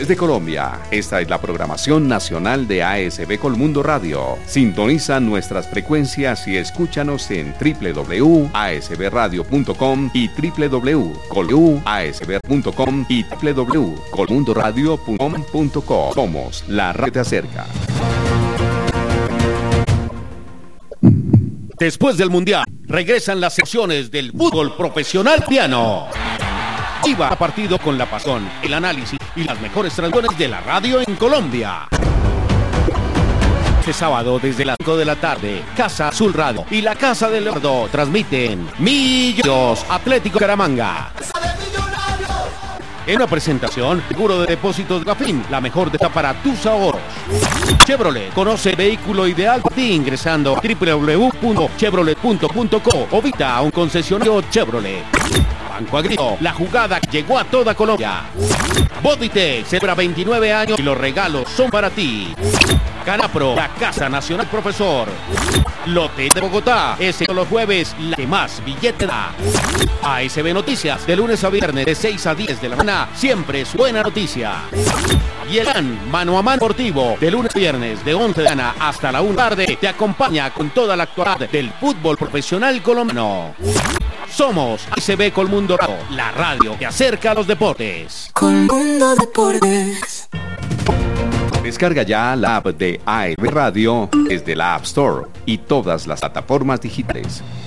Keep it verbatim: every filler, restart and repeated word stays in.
Desde Colombia, esta es la programación nacional de A S B Colmundo Radio. Sintoniza nuestras frecuencias y escúchanos en doble u doble u doble u punto a s b radio punto com y doble u doble u doble u punto a s b punto com y doble u doble u doble u punto colmundo radio punto com. Somos la radio que te acerca. Después del Mundial, regresan las secciones del fútbol profesional piano. Viva a partido con la pasión, el análisis y las mejores transmisiones de la radio en Colombia. Este sábado desde las cinco de la tarde, Casa Azul Radio y la Casa del Leopardo transmiten Millonarios Atlético Caramanga. En una presentación, seguro de depósitos Gafín, la mejor de para tus ahorros. Chevrolet, conoce el vehículo ideal para ti ingresando a doble u doble u doble u punto chevrolet punto com o visita a un concesionario Chevrolet. Banco Agrícola, la jugada llegó a toda Colombia. Boditec celebra veintinueve años y los regalos son para ti. Canapro, la Casa Nacional Profesor. Lote de Bogotá, ese los jueves, la que más billete da. A S B Noticias, de lunes a viernes, de seis a diez de la mañana, siempre es buena noticia. Y el GAN, mano a mano deportivo, de lunes a viernes, de once de la mañana hasta la una tarde, te acompaña con toda la actualidad del fútbol profesional colombiano. Somos A S B Colmundo Radio, la radio que acerca a los deportes. Colmundo Deportes. Descarga ya la app de A S B Radio desde la App Store y todas las plataformas digitales.